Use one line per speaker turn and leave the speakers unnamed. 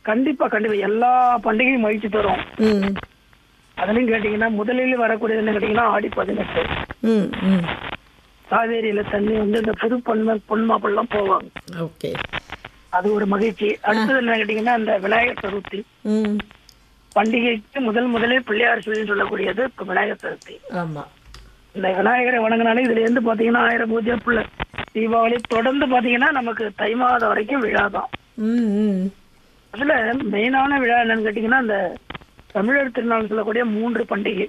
கண்டிப்பா கண்டிப்பா எல்லா பண்டிகையும் மகிழ்ச்சி தரும்.
ம்
அதுலயும் கேட்டீங்கன்னா முதலில் வரக்கூடியது என்ன கேட்டீங்கன்னா ஆடி 18.
ம் ம்
காவேரியில தண்ணி வந்து இந்த புது பொன் மாப்பிள்ளைலாம் போவாங்க.
ஓகே.
அது ஒரு மகிழ்ச்சி. அடுத்தது என்ன கேட்டீங்கன்னா இந்த விநாயகர் சதுர்த்தி
ம்
பண்டிகைக்கு முதலில் பிள்ளையார் சொல்லி சொல்லக்கூடியது இப்ப விநாயகர் சதுர்த்தி.
ஆமாம்.
இந்த விநாயகரை வணங்கினாலே இதுல இருந்து பாத்தீங்கன்னா 1000 பூஜை பிள்ளை தீபாவளி தொடர்ந்து பாத்தீங்கன்னா நமக்கு தை மாதம் வரைக்கும் விழா தான்.
ம் ம்
அதுல மெயினான விழா என்னன்னு கேட்டீங்கன்னா இந்த தமிழர் திருநாள் சொல்லக்கூடிய 3 பண்டிகை.